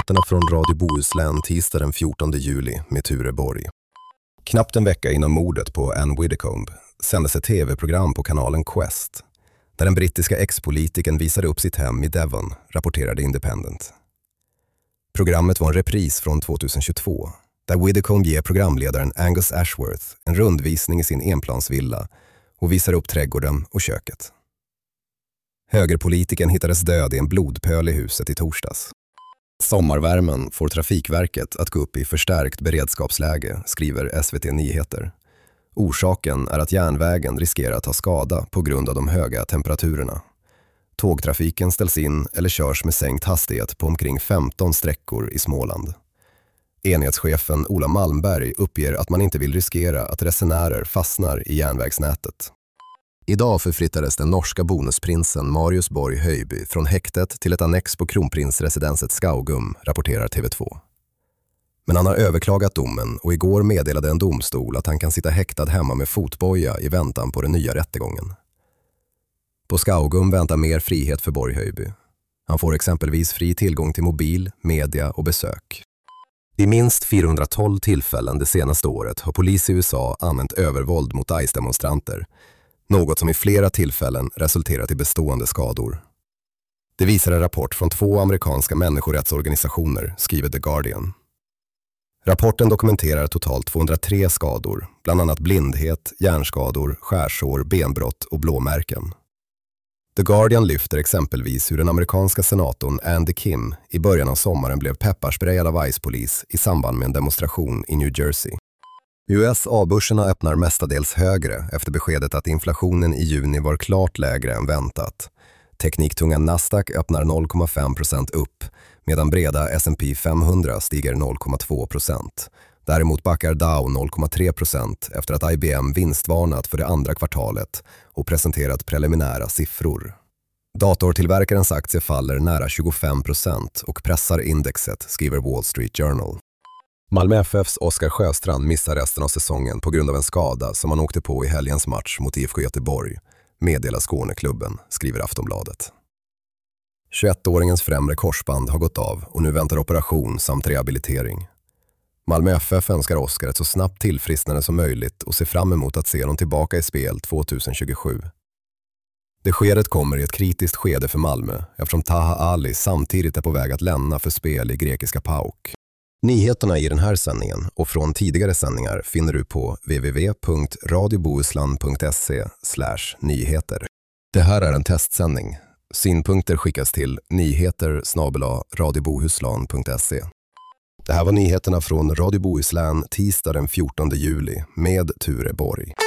Nyheterna från Radio Bohuslän tisdag den 14 juli med Ture Borg. Knappt en vecka innan mordet på Anne Widdecombe sändes ett tv-program på kanalen Quest där den brittiska ex-politikern visade upp sitt hem i Devon, rapporterade Independent. Programmet var en repris från 2022 där Widdecombe ger programledaren Angus Ashworth en rundvisning i sin enplansvilla och visar upp trädgården och köket. Högerpolitiken hittades död i en blodpöl i huset i torsdags. Sommarvärmen får Trafikverket att gå upp i förstärkt beredskapsläge, skriver SVT Nyheter. Orsaken är att järnvägen riskerar att ta skada på grund av de höga temperaturerna. Tågtrafiken ställs in eller körs med sänkt hastighet på omkring 15 sträckor i Småland. Enhetschefen Ola Malmberg uppger att man inte vill riskera att resenärer fastnar i järnvägsnätet. Idag förflyttades den norska bonusprinsen Marius Borg Höjby från häktet till ett annex på kronprinsresidenset Skaugum, rapporterar TV2. Men han har överklagat domen och igår meddelade en domstol att han kan sitta häktad hemma med fotboja i väntan på den nya rättegången. På Skaugum väntar mer frihet för Borg Höjby. Han får exempelvis fri tillgång till mobil, media och besök. I minst 412 tillfällen det senaste året har polis i USA använt övervåld mot ICE-demonstranter, något som i flera tillfällen resulterat i bestående skador. Det visar en rapport från 2 amerikanska människorättsorganisationer, skriver The Guardian. Rapporten dokumenterar totalt 203 skador, bland annat blindhet, hjärnskador, skärsår, benbrott och blåmärken. The Guardian lyfter exempelvis hur den amerikanska senatorn Andy Kim i början av sommaren blev pepparsprayad av ICE-polis i samband med en demonstration i New Jersey. USA-börserna öppnar mestadels högre efter beskedet att inflationen i juni var klart lägre än väntat. Tekniktunga Nasdaq öppnar 0,5% upp, medan breda S&P 500 stiger 0,2%. Däremot backar Dow 0,3% efter att IBM vinstvarnat för det andra kvartalet och presenterat preliminära siffror. Datortillverkarens aktie faller nära 25% och pressar indexet, skriver Wall Street Journal. Malmö FFs Oskar Sjöstrand missar resten av säsongen på grund av en skada som han åkte på i helgens match mot IFK Göteborg, meddelar Skåneklubben, skriver Aftonbladet. 21-åringens främre korsband har gått av och nu väntar operation samt rehabilitering. Malmö FF önskar Oskar ett så snabbt tillfrisknande som möjligt och ser fram emot att se honom tillbaka i spel 2027. Beskedet kommer i ett kritiskt skede för Malmö eftersom Taha Ali samtidigt är på väg att lämna för spel i grekiska PAOK. Nyheterna i den här sändningen och från tidigare sändningar finner du på www.radiobohuslan.se/nyheter. Det här är en testsändning. Synpunkter skickas till nyheter@radiobohuslan.se. Det här var nyheterna från Radio Bohuslän tisdag den 14 juli med Ture Borg.